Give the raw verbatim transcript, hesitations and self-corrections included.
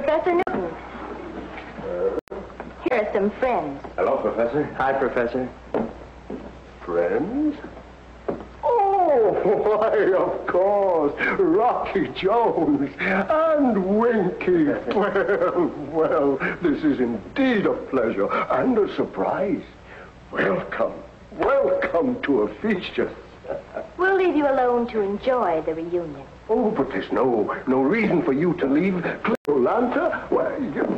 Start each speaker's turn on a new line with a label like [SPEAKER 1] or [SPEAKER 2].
[SPEAKER 1] Professor Newton.
[SPEAKER 2] Uh,
[SPEAKER 1] Here are some friends.
[SPEAKER 2] hello, Professor.
[SPEAKER 3] Hi, Professor.
[SPEAKER 2] Friends? Oh, why, of course. Rocky Jones and Winky. Well, well, this is indeed a pleasure and a surprise. Welcome. Welcome to a feast.
[SPEAKER 1] We'll leave you alone to enjoy the reunion.
[SPEAKER 2] Oh, but there's no no reason for you to leave Cleolanta. Why, you...